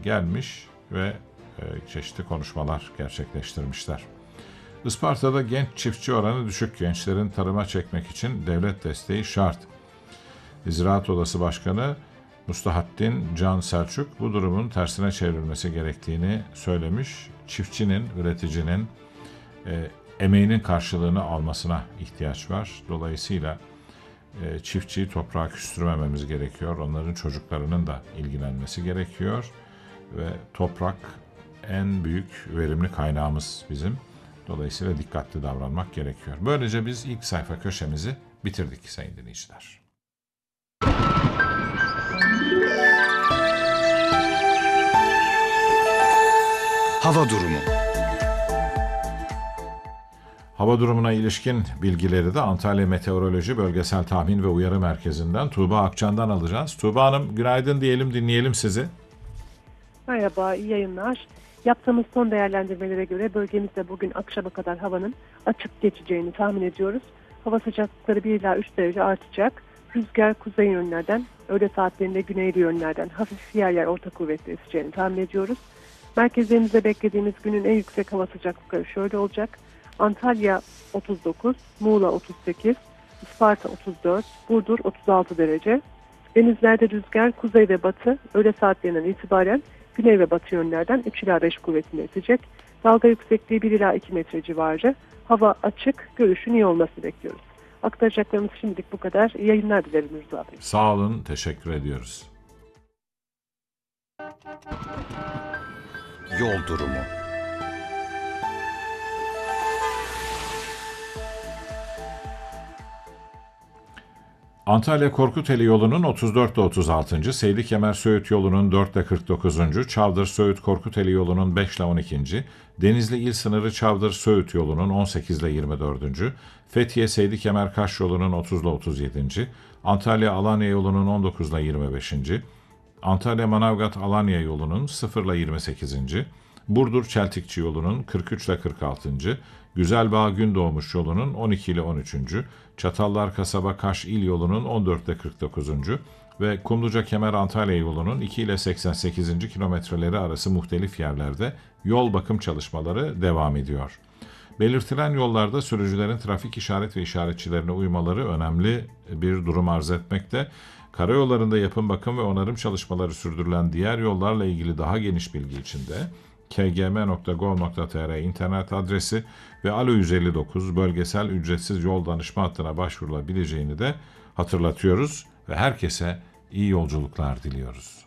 gelmiş ve çeşitli konuşmalar gerçekleştirmişler. Isparta'da genç çiftçi oranı düşük. Gençlerin tarıma çekmek için devlet desteği şart. Ziraat Odası Başkanı Mustahattin Can Selçuk bu durumun tersine çevrilmesi gerektiğini söylemiş. Çiftçinin, üreticinin emeğinin karşılığını almasına ihtiyaç var. Dolayısıyla çiftçiyi toprağa küstürmememiz gerekiyor. Onların çocuklarının da ilgilenmesi gerekiyor. Ve toprak en büyük verimli kaynağımız bizim. Dolayısıyla dikkatli davranmak gerekiyor. Böylece biz ilk sayfa köşemizi bitirdik sayın dinleyiciler. Hava durumu. Hava durumuna ilişkin bilgileri de Antalya Meteoroloji Bölgesel Tahmin ve Uyarı Merkezi'nden Tuğba Akçan'dan alacağız. Tuğba Hanım günaydın diyelim, dinleyelim sizi. Merhaba, iyi yayınlar. Yaptığımız son değerlendirmelere göre bölgemizde bugün akşama kadar havanın açık geçeceğini tahmin ediyoruz. Hava sıcaklıkları 1 ila 3 derece artacak. Rüzgar kuzey yönlerden, öğle saatlerinde güneyli yönlerden hafif yer yer orta kuvvetli eseceğini tahmin ediyoruz. Merkezlerimizde beklediğimiz günün en yüksek hava sıcaklıkları şöyle olacak. Antalya 39, Muğla 38, Isparta 34, Burdur 36 derece. Denizlerde rüzgar kuzey ve batı öğle saatlerinden itibaren güney ve batı yönlerden 3 ila 5 kuvvetinde esecek. Dalga yüksekliği 1 ila 2 metre civarı. Hava açık, görüşün iyi olmasını bekliyoruz. Aktaracaklarımız şimdilik bu kadar. İyi yayınlar dilerim Rıza Bey. Sağ olun, teşekkür ediyoruz. Yol durumu. Antalya Korkuteli yolunun 34 ile 36. Seydi-Kemer Söğüt yolunun 4 ile 49. Çavdır Söğüt Korkuteli yolunun 5 ile 12. Denizli İl Sınırı Çavdır Söğüt yolunun 18 ile 24. Fethiye Seydi-Kemer Kaş yolunun 30 ile 37. Antalya Alanya yolunun 19 ile 25. Antalya Manavgat Alanya yolunun 0 ile 28. Burdur Çeltikçi yolunun 43 ile 46. Güzelbağ Gündoğmuş yolunun 12 ile 13. Çatallar Kasaba Kaş İl yolunun 14 ile 49. ve Kumluca Kemer Antalya yolunun 2 ile 88. kilometreleri arası muhtelif yerlerde yol bakım çalışmaları devam ediyor. Belirtilen yollarda sürücülerin trafik işaret ve işaretçilerine uymaları önemli bir durum arz etmekte. Karayollarında yapım, bakım ve onarım çalışmaları sürdürülen diğer yollarla ilgili daha geniş bilgi için de kgm.gov.tr internet adresi ve Alo 159 bölgesel ücretsiz yol danışma hattına başvurulabileceğini de hatırlatıyoruz ve herkese iyi yolculuklar diliyoruz.